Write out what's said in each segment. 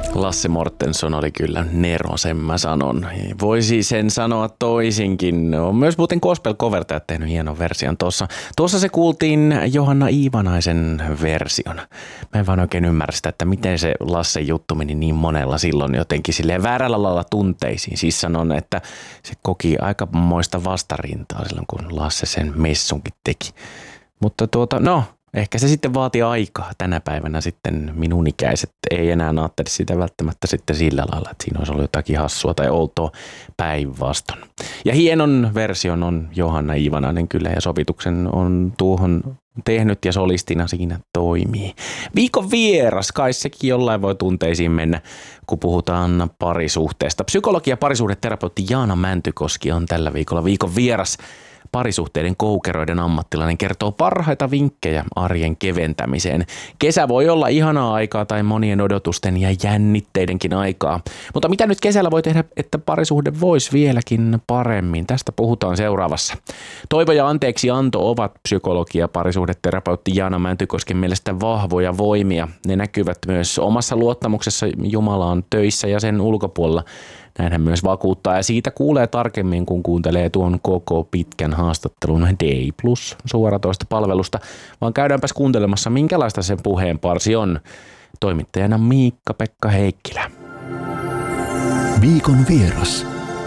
Lasse Mortenson oli kyllä nero, sen mä sanon. Voisi sen sanoa toisinkin. On myös muuten gospel-covertajat tehnyt hienon version tuossa. Tuossa se kuultiin Johanna Iivanaisen version. Mä en vaan oikein ymmärrä sitä, että miten se Lasse juttu meni niin monella silloin jotenkin silleen väärällä lailla tunteisiin. Siis sanon, että se koki aikamoista vastarintaa silloin, kun Lasse sen messunkin teki. Mutta ehkä se sitten vaatii aikaa. Tänä päivänä sitten minun ikäiset ei enää ajattele sitä välttämättä sitten sillä lailla, että siinä olisi ollut jotakin hassua tai outoa päinvastoin. Ja hienon version on Johanna Iivanainen kyllä ja sovituksen on tuohon tehnyt ja solistina siinä toimii. Viikon vieras, kai sekin jollain voi tunteisiin mennä, kun puhutaan parisuhteesta. Psykologi ja parisuhdeterapeutti Jaana Mäntykoski on tällä viikolla viikon vieras. Parisuhteiden koukeroiden ammattilainen kertoo parhaita vinkkejä arjen keventämiseen. Kesä voi olla ihanaa aikaa tai monien odotusten ja jännitteidenkin aikaa. Mutta mitä nyt kesällä voi tehdä, että parisuhde voisi vieläkin paremmin? Tästä puhutaan seuraavassa. Toivo ja anteeksianto ovat psykologi- ja parisuhdeterapeutti Jaana Mäntykosken mielestä vahvoja voimia. Ne näkyvät myös omassa luottamuksessa Jumalaan töissä ja sen ulkopuolella. Näin hän myös vakuuttaa ja siitä kuulee tarkemmin, kun kuuntelee tuon koko pitkän haastattelun Day Plus suoratoista palvelusta, vaan käydäänpäs kuuntelemassa, minkälaista sen puheenparsi on. Toimittajana Miikka-Pekka Heikkilä. Viikon vieras.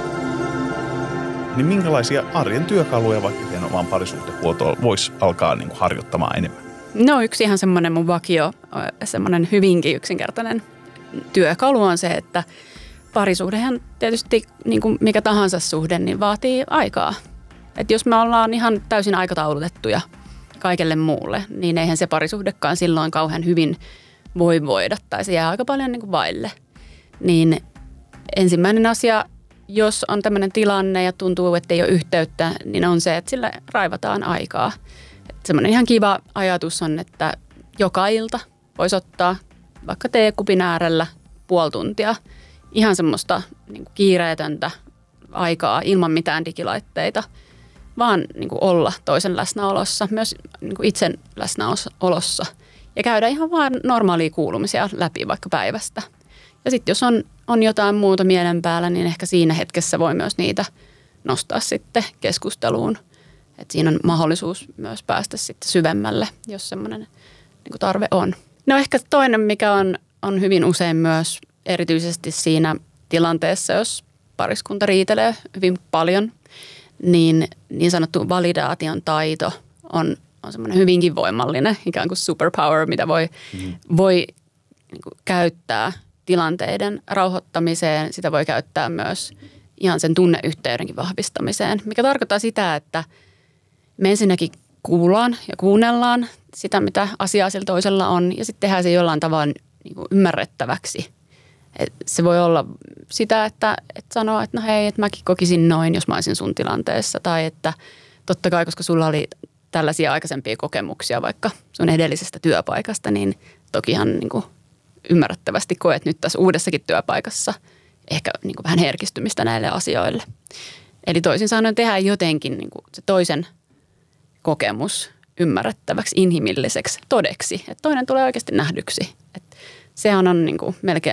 Niin minkälaisia arjen työkaluja vaikka siihen omaan parisuhdehuoltoon voisi alkaa harjoittamaan enemmän? No yksi ihan semmoinen mun vakio, semmoinen hyvinkin yksinkertainen työkalu on se, että parisuhdehan tietysti niin kuin mikä tahansa suhde, niin vaatii aikaa. Et jos me ollaan ihan täysin aikataulutettuja kaikelle muulle, niin eihän se parisuhdekaan silloin kauhean hyvin voi voida tai se jää aika paljon niin kuin vaille. Niin ensimmäinen asia, jos on tämmöinen tilanne ja tuntuu, että ei ole yhteyttä, niin on se, että sille raivataan aikaa. Et semmoinen ihan kiva ajatus on, että joka ilta voisi ottaa vaikka teekupin äärellä puoli tuntia ihan semmoista niin kuin kiireetöntä aikaa ilman mitään digilaitteita, vaan niin kuin olla toisen läsnäolossa, myös niin kuin itsen läsnäolossa ja käydä ihan vaan normaalia kuulumisia läpi vaikka päivästä. Ja sitten jos on jotain muuta mielen päällä, niin ehkä siinä hetkessä voi myös niitä nostaa sitten keskusteluun. Et siinä on mahdollisuus myös päästä sitten syvemmälle, jos semmoinen niin kuin tarve on. No ehkä toinen, mikä on hyvin usein myös erityisesti siinä tilanteessa, jos pariskunta riitelee hyvin paljon, niin sanottu validaation taito on semmoinen hyvinkin voimallinen ikään kuin superpower, mitä voi niin kuin käyttää tilanteiden rauhoittamiseen. Sitä voi käyttää myös ihan sen tunneyhteydenkin vahvistamiseen, mikä tarkoittaa sitä, että me ensinnäkin kuullaan ja kuunnellaan sitä, mitä asiaa sillä toisella on, ja sitten tehdään se jollain tavalla niin kuin ymmärrettäväksi. Se voi olla sitä, että sanoo, että no hei, että mäkin kokisin noin, jos mä olisin sun tilanteessa. Tai että totta kai, koska sulla oli tällaisia aikaisempia kokemuksia vaikka sun edellisestä työpaikasta, niin tokihan niin kuin ymmärrettävästi koet nyt tässä uudessakin työpaikassa ehkä niin kuin vähän herkistymistä näille asioille. Eli toisin sanoen tehdään jotenkin niin kuin se toisen kokemus ymmärrettäväksi, inhimilliseksi, todeksi. Että toinen tulee oikeasti nähdyksi. Että sehän on niin kuin melkein